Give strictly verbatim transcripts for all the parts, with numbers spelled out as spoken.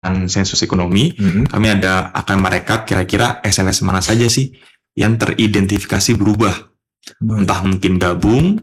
sensus ekonomi, mm-hmm. kami ada akan merekap kira-kira S L S mana saja sih yang teridentifikasi berubah. Hmm. Entah mungkin gabung,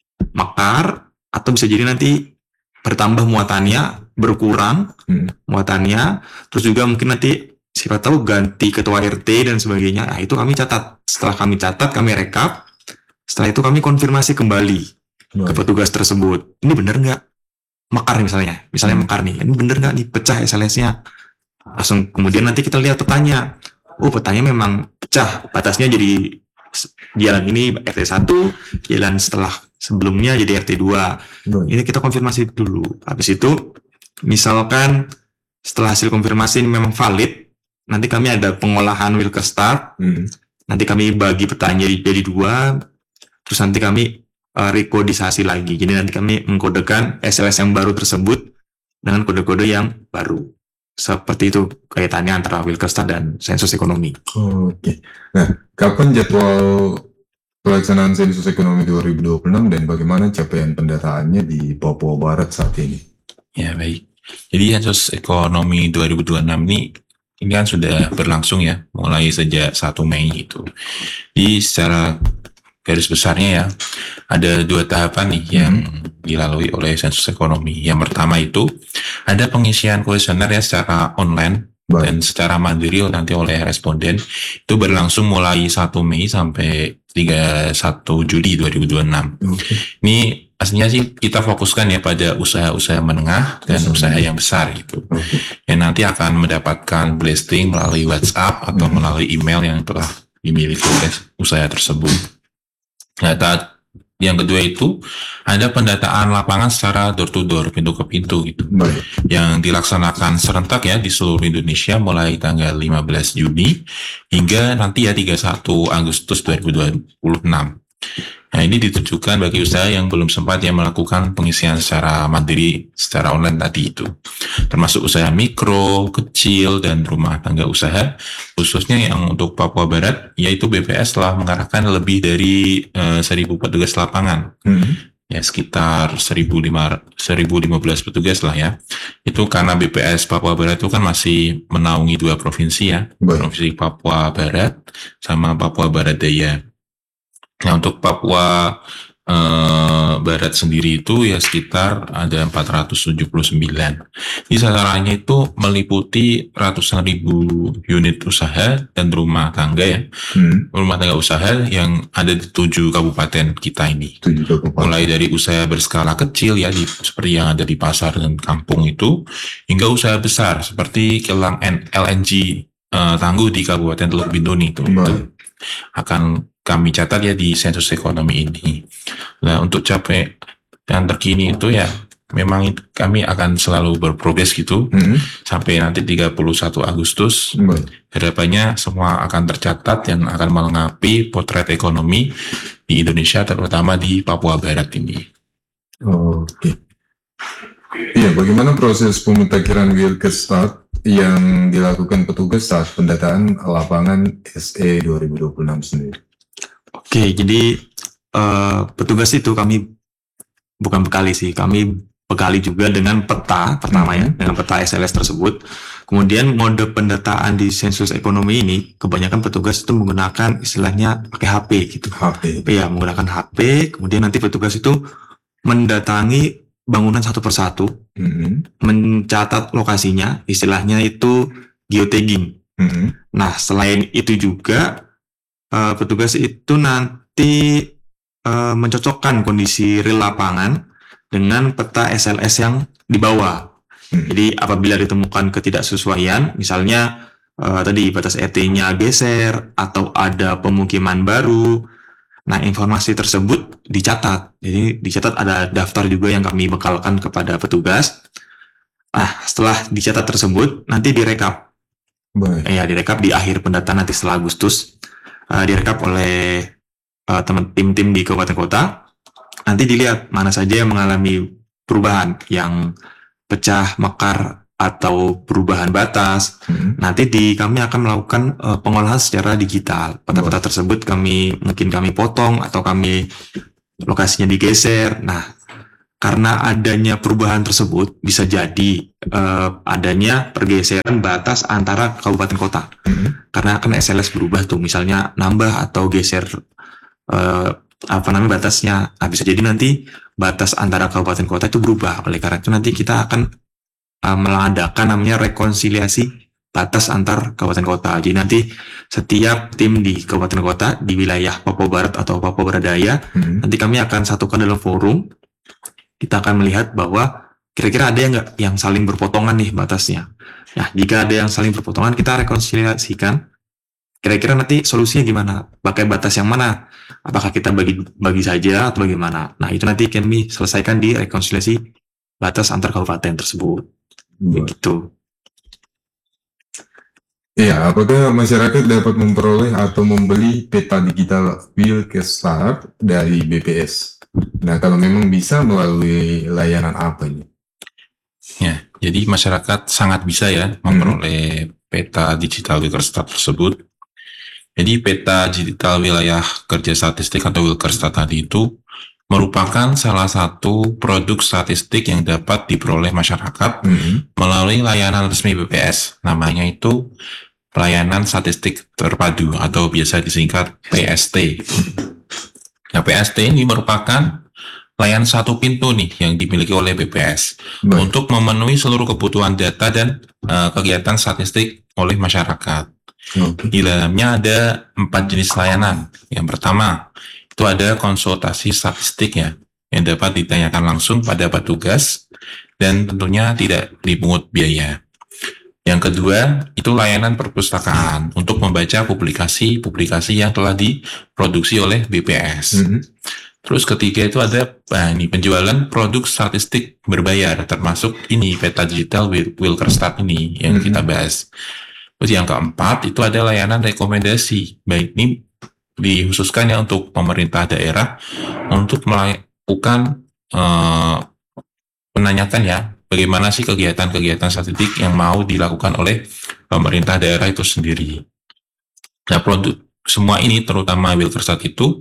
mekar, atau bisa jadi nanti bertambah muatannya, berkurang hmm. muatannya, terus juga mungkin nanti siapa tahu ganti ketua R T dan sebagainya. Nah, itu kami catat. Setelah kami catat, kami rekap. Setelah itu kami konfirmasi kembali hmm. ke petugas tersebut. Ini benar nggak? Mekar misalnya, misalnya hmm. mekar nih, ini bener nggak nih pecah S L S-nya? Langsung kemudian nanti kita lihat petanya, oh petanya memang pecah, batasnya jadi jalan ini R T satu, jalan setelah sebelumnya jadi R T dua. Hmm. Ini kita konfirmasi dulu. Habis itu, misalkan setelah hasil konfirmasi ini memang valid, nanti kami ada pengolahan Wilkestar, hmm. nanti kami bagi petanya jadi dua, terus nanti kami rekodisasi lagi. Jadi nanti kami mengkodekan S L S yang baru tersebut dengan kode-kode yang baru. Seperti itu kaitannya antara Wilkestar dan sensus ekonomi. Oke. Nah, kapan jadwal pelaksanaan sensus ekonomi dua ribu dua puluh enam dan bagaimana capaian pendataannya di Papua Barat saat ini? Ya, baik. Jadi sensus ekonomi dua ribu dua puluh enam ini ini kan sudah berlangsung ya, mulai sejak satu Mei itu. Jadi secara garis besarnya ya, ada dua tahapan nih yang hmm. dilalui oleh sensus ekonomi. Yang pertama itu ada pengisian kuesioner ya secara online Baik. dan secara mandiri nanti oleh responden. Itu berlangsung mulai satu Mei sampai tiga puluh satu Juli dua ribu dua puluh enam. Okay. Ini aslinya sih kita fokuskan ya pada usaha-usaha menengah dan usaha, usaha yang besar gitu. Okay. Yang nanti akan mendapatkan blasting melalui WhatsApp atau hmm. melalui email yang telah dimiliki oleh usaha tersebut. Data yang kedua itu ada pendataan lapangan secara door to door, pintu ke pintu gitu, Baik. yang dilaksanakan serentak ya di seluruh Indonesia mulai tanggal lima belas Juni hingga nanti ya tiga puluh satu Agustus dua ribu dua puluh enam. Nah, ini ditujukan bagi usaha yang belum sempat ya melakukan pengisian secara mandiri secara online tadi itu, termasuk usaha mikro, kecil, dan rumah tangga usaha, khususnya yang untuk Papua Barat, yaitu B P S telah mengarahkan lebih dari uh, seribu petugas lapangan, hmm. ya sekitar seribu lima belas petugas lah ya. Itu karena B P S Papua Barat itu kan masih menaungi dua provinsi ya, Baik. provinsi Papua Barat sama Papua Barat Daya. Nah, untuk Papua eh, Barat sendiri itu ya sekitar ada empat ratus tujuh puluh sembilan. Di sasarannya itu meliputi ratusan ribu unit usaha dan rumah tangga ya. Hmm. Rumah tangga usaha yang ada di tujuh kabupaten kita ini. Tujuh kabupaten. Mulai dari usaha berskala kecil ya di, seperti yang ada di pasar dan kampung itu, hingga usaha besar seperti kilang L N G eh, tangguh di Kabupaten Teluk Bintuni itu. Hmm. Akan kami catat ya di sensus ekonomi ini. Nah, untuk capai yang terkini itu ya memang itu, kami akan selalu berprogres gitu mm-hmm. sampai nanti tiga puluh satu Agustus. Mm-hmm. Harapannya semua akan tercatat yang akan melengkapi potret ekonomi di Indonesia, terutama di Papua Barat ini. Oke. Iya, bagaimana proses pemutakhiran Wilkestar yang dilakukan petugas saat pendataan lapangan S E dua ribu dua puluh enam sendiri? Oke, jadi uh, petugas itu kami bukan bekali sih, kami bekali juga dengan peta pertama ya, dengan peta S L S tersebut. Kemudian mode pendataan di sensus ekonomi ini kebanyakan petugas itu menggunakan istilahnya pakai H P gitu. H P. Ya, menggunakan H P. Kemudian nanti petugas itu mendatangi bangunan satu persatu, mm-hmm. mencatat lokasinya, istilahnya itu geotagging. Mm-hmm. Nah, selain itu juga Uh, petugas itu nanti uh, mencocokkan kondisi real lapangan dengan peta S L S yang dibawa. Hmm. Jadi apabila ditemukan ketidaksesuaian, misalnya uh, tadi batas R T-nya geser atau ada pemukiman baru, nah informasi tersebut dicatat. Jadi dicatat ada daftar juga yang kami bekalkan kepada petugas. Nah, setelah dicatat tersebut nanti direkap. Baik. Ya, direkap di akhir pendataan nanti setelah Agustus. Uh, direkap oleh uh, teman tim-tim di kabupaten kota. Nanti dilihat mana saja yang mengalami perubahan, yang pecah, mekar, atau perubahan batas. Hmm. Nanti di kami akan melakukan uh, pengolahan secara digital. Peta-peta tersebut kami mungkin kami potong atau kami lokasinya digeser. Nah, karena adanya perubahan tersebut bisa jadi eh, adanya pergeseran batas antara kabupaten kota. Mhm. Karena kan S L S berubah tuh, misalnya nambah atau geser eh, apa namanya batasnya. Nah, bisa jadi nanti batas antara kabupaten kota itu berubah. Oleh karena itu nanti kita akan uh, mengadakan namanya rekonsiliasi batas antar kabupaten kota. Jadi nanti setiap tim di kabupaten kota di wilayah Papua Barat atau Papua Barat Daya, Mhm. nanti kami akan satukan dalam forum. Kita akan melihat bahwa kira-kira ada yang nggak yang saling berpotongan nih batasnya. Nah, jika ada yang saling berpotongan, kita rekonsiliasikan. Kira-kira nanti solusinya gimana? Pakai batas yang mana? Apakah kita bagi bagi saja atau bagaimana? Nah, itu nanti kami selesaikan di rekonsiliasi batas antar kabupaten tersebut. Baik. Begitu. Iya, apakah masyarakat dapat memperoleh atau membeli peta digital Wilkestar dari B P S? Nah, kalau memang bisa, melalui layanan apa ini? Ya, jadi masyarakat sangat bisa ya memperoleh peta digital Wilkerstat tersebut. Jadi peta digital wilayah kerja statistik atau Wilkerstat tadi itu merupakan salah satu produk statistik yang dapat diperoleh masyarakat Mhm. melalui layanan resmi B P S. Namanya itu Pelayanan Statistik Terpadu atau biasa disingkat P S T. Nah, P S T ini merupakan layanan satu pintu nih yang dimiliki oleh B P S Baik. untuk memenuhi seluruh kebutuhan data dan uh, kegiatan statistik oleh masyarakat. Oke. Di dalamnya ada empat jenis layanan. Yang pertama, itu ada konsultasi statistik ya, yang dapat ditanyakan langsung pada petugas dan tentunya tidak dipungut biaya. Yang kedua, itu layanan perpustakaan untuk membaca publikasi-publikasi yang telah diproduksi oleh B P S. Mhm. Terus ketiga itu ada nah, ini penjualan produk statistik berbayar, termasuk ini peta digital Wil- Wilkerstat ini yang Mhm. kita bahas. Terus yang keempat itu ada layanan rekomendasi. Baik, ini dikhususkan ya untuk pemerintah daerah untuk melakukan eh, menanyakan ya bagaimana sih kegiatan-kegiatan statistik yang mau dilakukan oleh pemerintah daerah itu sendiri. Nah, produk semua ini terutama Wilkerstat itu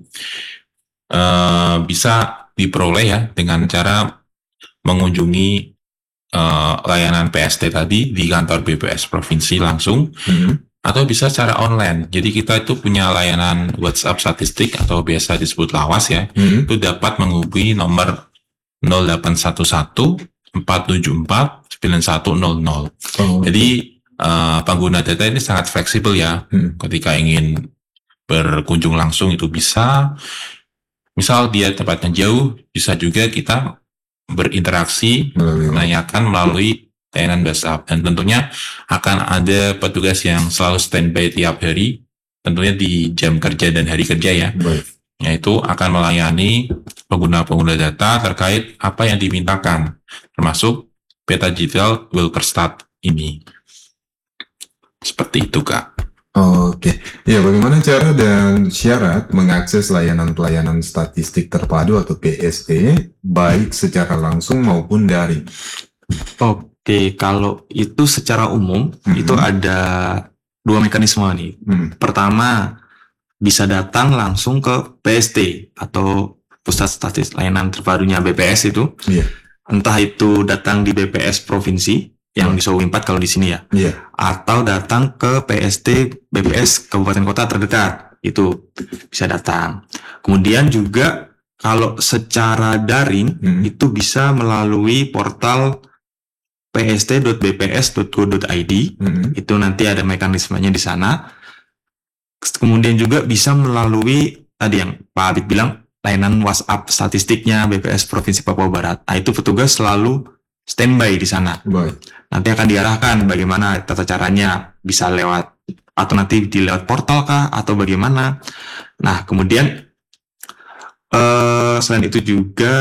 uh, bisa diperoleh ya dengan cara mengunjungi uh, layanan P S T tadi di kantor B P S provinsi langsung, Mhm. atau bisa secara online. Jadi kita itu punya layanan WhatsApp statistik atau biasa disebut lawas ya, Mhm. itu dapat menghubungi nomor nol delapan satu satu empat tujuh empat sembilan satu nol nol. Oh, Jadi uh, pengguna data ini sangat fleksibel ya. Mhm. Ketika ingin berkunjung langsung itu bisa. Misal dia tempatnya jauh, bisa juga kita berinteraksi, melalui menanyakan melalui layanan WhatsApp. Dan tentunya akan ada petugas yang selalu standby tiap hari, tentunya di jam kerja dan hari kerja ya. Baik. Yaitu akan melayani pengguna-pengguna data terkait apa yang dimintakan, termasuk peta digital Wilkerstat ini. Seperti itu, Kak. Oke, ya bagaimana cara dan syarat mengakses layanan pelayanan statistik terpadu atau P S T baik secara langsung maupun daring? Oke, kalau itu secara umum Mhm. itu ada dua mekanisme nih. Hmm. Pertama, bisa datang langsung ke P S T atau Pusat Statistik Layanan Terpadunya B P S itu. Iya. Entah itu datang di B P S provinsi yang Hmm. di Sowi empat kalau di sini ya, Iya. atau datang ke P S T B P S kabupaten kota terdekat, itu bisa datang. Kemudian juga kalau secara daring Hmm. itu bisa melalui portal p s t dot b p s dot go dot i d. Hmm. Itu nanti ada mekanismenya di sana. Kemudian juga bisa melalui tadi yang Pak Abid bilang layanan WhatsApp statistiknya B P S Provinsi Papua Barat. Nah, itu petugas selalu standby di sana. Baik. Nanti akan diarahkan bagaimana tata caranya, bisa lewat atau nanti di lewat portal kah atau bagaimana. Nah, kemudian eh, selain itu juga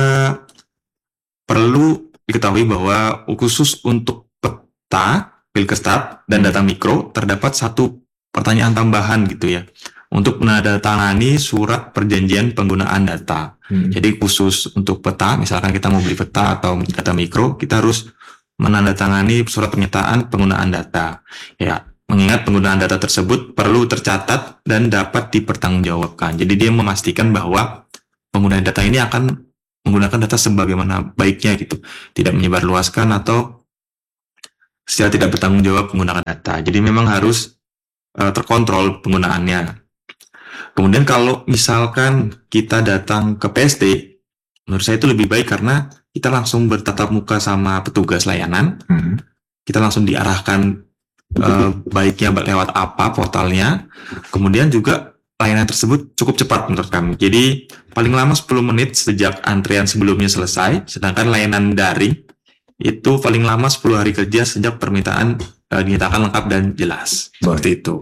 perlu diketahui bahwa khusus untuk peta Wilkerstat dan data mikro terdapat satu pertanyaan tambahan gitu ya, untuk menandatangani surat perjanjian penggunaan data. Hmm. Jadi khusus untuk peta, misalkan kita mau beli peta atau data mikro, kita harus menandatangani surat pernyataan penggunaan data. Ya, mengingat penggunaan data tersebut perlu tercatat dan dapat dipertanggungjawabkan. Jadi dia memastikan bahwa penggunaan data ini akan menggunakan data sebagaimana baiknya gitu, tidak menyebarluaskan atau secara tidak bertanggung jawab menggunakan data. Jadi memang harus uh, terkontrol penggunaannya. Kemudian kalau misalkan kita datang ke P S T, menurut saya itu lebih baik karena kita langsung bertatap muka sama petugas layanan, Hmm. kita langsung diarahkan uh, baiknya lewat apa portalnya, kemudian juga layanan tersebut cukup cepat menurut kami. Jadi paling lama sepuluh menit sejak antrian sebelumnya selesai, sedangkan layanan daring itu paling lama sepuluh hari kerja sejak permintaan uh, dinyatakan lengkap dan jelas. Seperti itu.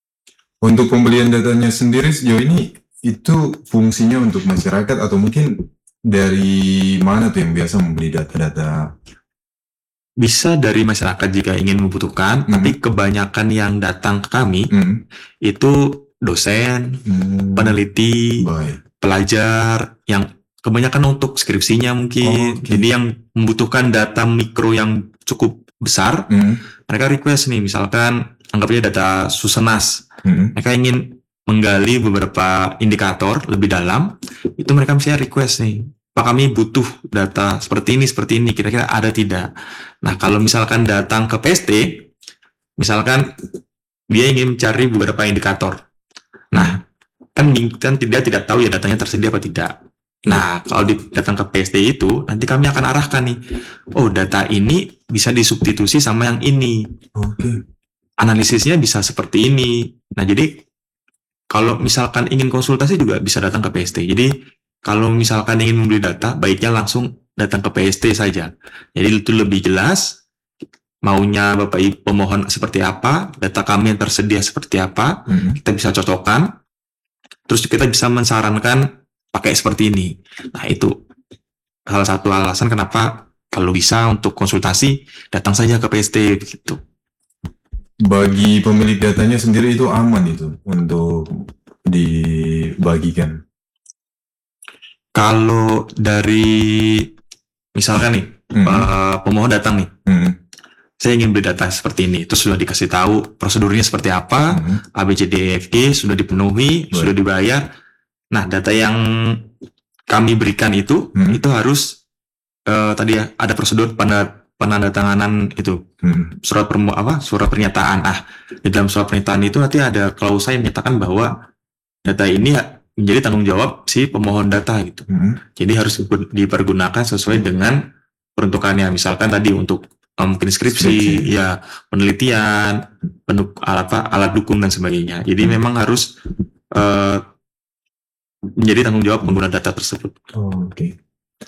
Untuk pembelian datanya sendiri sejauh ini itu fungsinya untuk masyarakat atau mungkin dari mana tuh yang biasa membeli data-data? Bisa dari masyarakat jika ingin membutuhkan, Hmm. tapi kebanyakan yang datang ke kami Hmm. itu dosen, Hmm. peneliti, Baik. pelajar yang kebanyakan untuk skripsinya mungkin. Oh, oke. Jadi yang membutuhkan data mikro yang cukup besar, Hmm. mereka request nih, misalkan anggapnya data Susenas. Hmm. Mereka ingin menggali beberapa indikator lebih dalam, itu mereka misalnya request nih, Pak kami butuh data seperti ini, seperti ini, kira-kira ada tidak? Nah kalau misalkan datang ke P S T, misalkan dia ingin mencari beberapa indikator. Nah, kan kan tidak tidak tahu ya datanya tersedia apa tidak. Nah, kalau di, datang ke P S T itu, nanti kami akan arahkan nih, oh data ini bisa disubstitusi sama yang ini. Oke. Analisisnya bisa seperti ini. Nah, jadi kalau misalkan ingin konsultasi juga bisa datang ke P S T. Jadi kalau misalkan ingin membeli data, baiknya langsung datang ke P S T saja. Jadi itu lebih jelas maunya Bapak Ibu pemohon seperti apa, data kami yang tersedia seperti apa, Hmm. kita bisa cocokkan. Terus kita bisa mensarankan pakai seperti ini. Nah, itu salah satu alasan kenapa kalau bisa untuk konsultasi datang saja ke P S T gitu. Bagi pemilik datanya sendiri itu aman itu untuk dibagikan. Kalau dari misalkan nih Hmm. uh, pemohon datang nih, Hmm. saya ingin beli data seperti ini, itu sudah dikasih tahu prosedurnya seperti apa, Hmm. A B C D E F G sudah dipenuhi, Baik. sudah dibayar. Nah, data yang kami berikan itu Hmm. itu harus uh, tadi ya ada prosedur pada penandatanganan itu Hmm. surat permu apa surat pernyataan. Ah, di dalam surat pernyataan itu nanti ada klausa yang menyatakan bahwa data ini menjadi tanggung jawab si pemohon data gitu. Hmm. Jadi harus dipergunakan sesuai dengan peruntukannya. Misalkan tadi untuk um, mungkin skripsi, Skripsi. ya penelitian, penduk alat apa alat dukung dan sebagainya. Jadi Hmm. memang harus uh, menjadi tanggung jawab pengguna data tersebut. Oh, oke.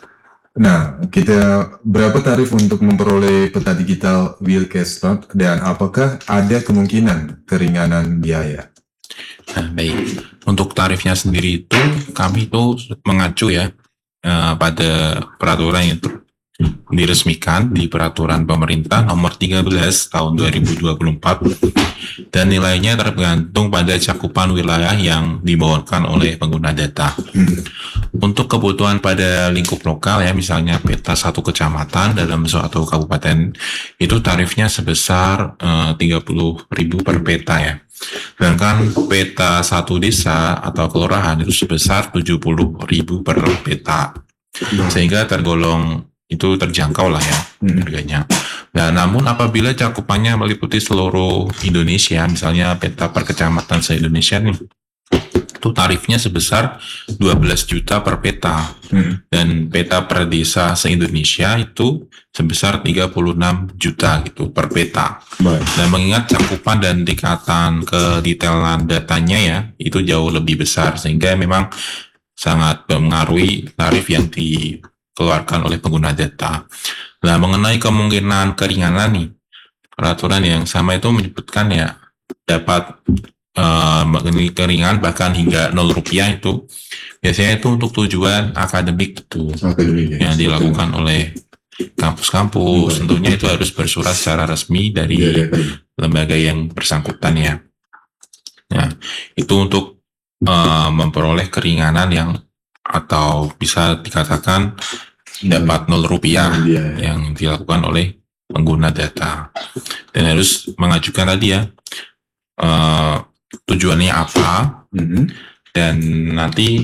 Nah, kita berapa tarif untuk memperoleh peta digital Wilkestot dan apakah ada kemungkinan keringanan biaya? Nah, baik. Untuk tarifnya sendiri itu kami itu mengacu ya eh, pada peraturan yang ter- diresmikan di peraturan pemerintah nomor tiga belas tahun dua ribu dua puluh empat dan nilainya tergantung pada cakupan wilayah yang dibawakan oleh pengguna data. Hmm. Untuk kebutuhan pada lingkup lokal ya, misalnya peta satu kecamatan dalam suatu kabupaten, itu tarifnya sebesar eh, tiga puluh ribu per peta ya. Sedangkan peta satu desa atau kelurahan itu sebesar tujuh puluh ribu per peta. Sehingga tergolong itu terjangkau lah ya Hmm. harganya. Nah, namun apabila cakupannya meliputi seluruh Indonesia, misalnya peta per kecamatan se-Indonesia nih, itu tarifnya sebesar dua belas juta per peta. Hmm. Dan peta per desa se-Indonesia itu sebesar tiga puluh enam juta gitu per peta. Baik. Dan mengingat cakupan dan tingkatan kedetailan datanya ya, itu jauh lebih besar sehingga memang sangat mempengaruhi tarif yang dikeluarkan oleh pengguna data. Nah, mengenai kemungkinan keringanan nih, peraturan yang sama itu menyebutkan ya dapat uh, keringan bahkan hingga nol rupiah itu biasanya itu untuk tujuan akademik itu Akademik ya. yang dilakukan oleh kampus-kampus. Tentunya itu harus bersurat secara resmi dari Iya, iya, iya. lembaga yang bersangkutan ya. Nah, itu untuk uh, memperoleh keringanan yang atau bisa dikatakan dapat nol rupiah Iya, iya. yang dilakukan oleh pengguna data. Dan harus mengajukan tadi ya uh, tujuannya apa Hmm. dan nanti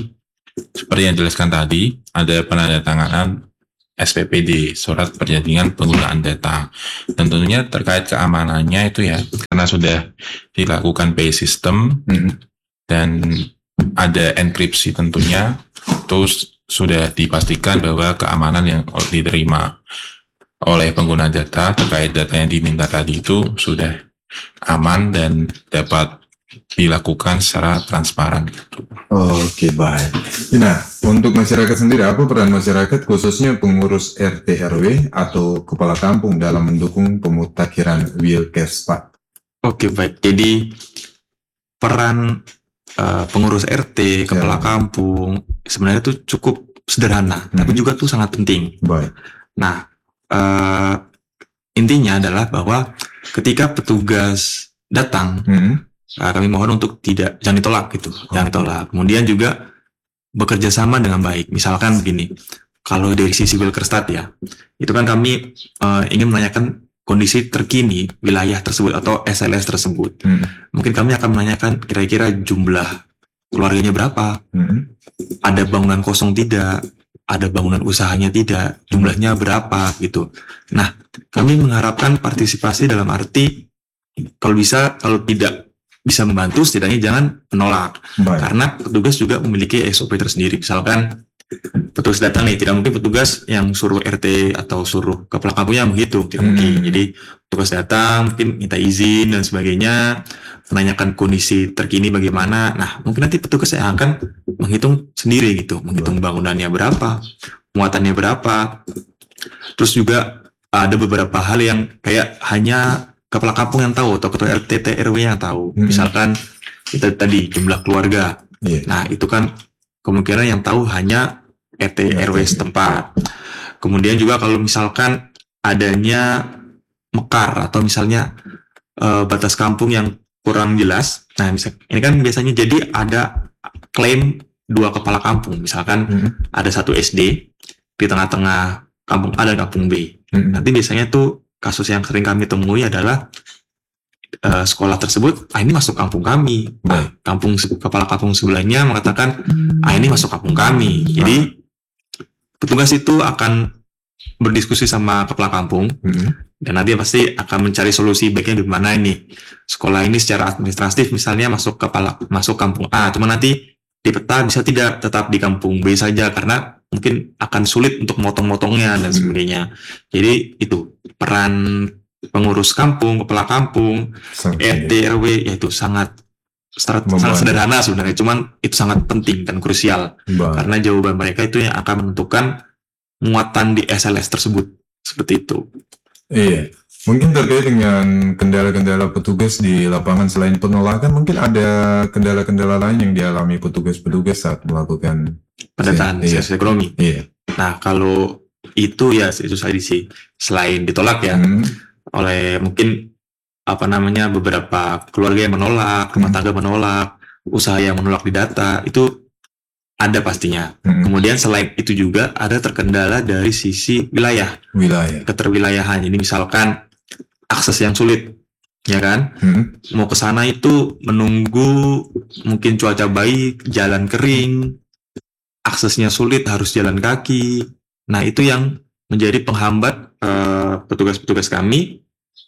seperti yang dijelaskan tadi, ada penandatanganan S P P D, surat perjanjian penggunaan data. Dan tentunya terkait keamanannya itu ya, karena sudah dilakukan pay system Mhm. dan ada enkripsi tentunya, terus sudah dipastikan bahwa keamanan yang diterima oleh pengguna data terkait data yang diminta tadi itu sudah aman dan dapat dilakukan secara transparan. Oke, baik. Nah, untuk masyarakat sendiri, apa peran masyarakat khususnya pengurus R T R W atau kepala kampung dalam mendukung pemutakhiran will cash, Pak? Oke, baik. Jadi peran eh, pengurus R T, kepala Ya. kampung sebenarnya itu cukup sederhana, Hmm. tapi juga tuh sangat penting. Baik. Nah, eh, intinya adalah bahwa ketika petugas datang, Mhm. eh, kami mohon untuk tidak jangan ditolak gitu, jangan ditolak. Kemudian juga bekerja sama dengan baik. Misalkan begini, kalau dari sisi Wilkerstat ya, itu kan kami eh, ingin menanyakan kondisi terkini wilayah tersebut atau S L S tersebut. Mhm. Mungkin kami akan menanyakan kira-kira jumlah keluarganya berapa, Mhm. ada bangunan kosong tidak, ada bangunan usahanya tidak, jumlahnya berapa gitu. Nah, kami mengharapkan partisipasi dalam arti kalau bisa, kalau tidak bisa membantu, setidaknya jangan menolak. Baik. Karena petugas juga memiliki S O P tersendiri. Misalkan petugas datang nih, tidak mungkin petugas yang suruh R T atau suruh kepala kampungnya begitu, tidak Hmm. mungkin. Jadi petugas datang, mungkin minta izin dan sebagainya, menanyakan kondisi terkini bagaimana. Nah, mungkin nanti petugas yang akan menghitung sendiri gitu, menghitung bangunannya berapa, muatannya berapa. Terus juga ada beberapa hal yang kayak hanya kepala kampung yang tahu atau ketua R T T R W yang tahu. Hmm. Misalkan kita tadi jumlah keluarga. Iya. Nah, itu kan kemungkinan yang tahu hanya R T R W setempat. Kemudian juga kalau misalkan adanya mekar atau misalnya eh, batas kampung yang kurang jelas. Nah, misal ini kan biasanya jadi ada klaim dua kepala kampung. Misalkan Mhm. ada satu S D di tengah-tengah kampung A dan kampung B. Mhm. Nanti biasanya tuh kasus yang sering kami temui adalah eh, sekolah tersebut, ah ini masuk kampung kami. Nah, kampung se- kepala kampung sebelahnya mengatakan, ah ini masuk kampung kami. Jadi petugas itu akan berdiskusi sama kepala kampung Mhm. dan nanti pasti akan mencari solusi baiknya di mana ini. Sekolah ini secara administratif misalnya masuk kepala masuk kampung A, cuma nanti di peta bisa tidak tetap di kampung B saja karena mungkin akan sulit untuk motong-motongnya dan sebagainya. Jadi itu peran pengurus kampung, kepala kampung, Sangat R T R W yaitu sangat sangat, Membantu. sangat sederhana sebenarnya, cuman itu sangat penting dan krusial baik. karena jawaban mereka itu yang akan menentukan muatan di S L S tersebut. Seperti itu. Iya. Mungkin terkait dengan kendala-kendala petugas di lapangan selain penolakan, mungkin ada kendala-kendala lain yang dialami petugas-petugas saat melakukan Pendataan Iya. sosioekonomi. Iya. Nah, kalau itu ya itu tadi sih, selain ditolak ya Hmm. oleh mungkin apa namanya beberapa keluarga yang menolak, rumah Hmm. tangga menolak, usaha yang menolak di data, itu ada pastinya. Hmm. Kemudian selain itu juga ada terkendala dari sisi wilayah, Wilayah. keterwilayahan. Jadi misalkan akses yang sulit, ya kan? Hmm. Mau ke sana itu menunggu mungkin cuaca baik, jalan kering, aksesnya sulit, harus jalan kaki. Nah, itu yang menjadi penghambat eh, petugas-petugas kami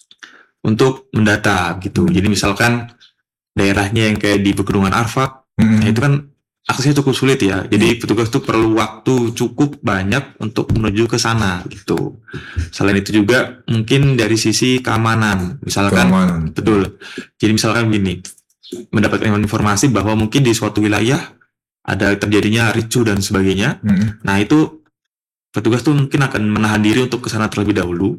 untuk mendata gitu. Jadi misalkan daerahnya yang kayak di Pegunungan Arfak, Hmm. nah itu kan aksesnya cukup sulit ya. Jadi petugas tuh perlu waktu cukup banyak untuk menuju ke sana gitu. Selain itu juga mungkin dari sisi keamanan, misalkan Keamanan. betul. Jadi misalkan begini, mendapatkan informasi bahwa mungkin di suatu wilayah ada terjadinya ricu dan sebagainya. Hmm. Nah, itu petugas tuh mungkin akan menahan diri untuk ke sana terlebih dahulu.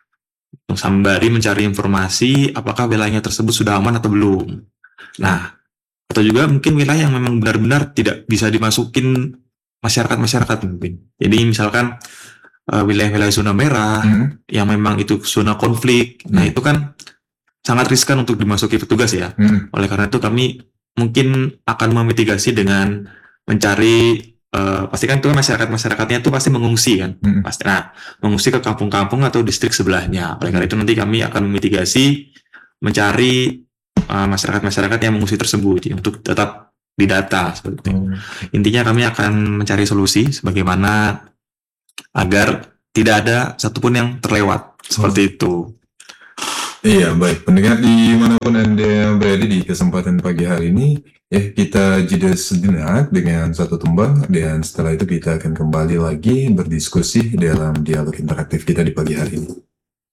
Sembari mencari informasi apakah wilayahnya tersebut sudah aman atau belum. Nah, atau juga mungkin wilayah yang memang benar-benar tidak bisa dimasukin masyarakat-masyarakat mungkin. Jadi misalkan eh, wilayah-wilayah zona merah Hmm. yang memang itu zona konflik. Nah, Hmm. itu kan sangat riskan untuk dimasuki petugas ya. Hmm. Oleh karena itu kami mungkin akan memitigasi dengan mencari eh, pastikan itu kan masyarakat-masyarakatnya itu pasti mengungsi kan. Hmm. Pasti nah, mengungsi ke kampung-kampung atau distrik sebelahnya. Oleh karena itu nanti kami akan memitigasi mencari eh, masyarakat-masyarakat yang mengungsi tersebut ya, untuk tetap di data seperti itu. Hmm. Intinya kami akan mencari solusi sebagaimana agar tidak ada satupun yang terlewat seperti itu. Iya, baik. Pendengar dimanapun Anda berada di kesempatan pagi hari ini, ya kita jeda sejenak dengan satu tembang, dan setelah itu kita akan kembali lagi berdiskusi dalam dialog interaktif kita di pagi hari ini.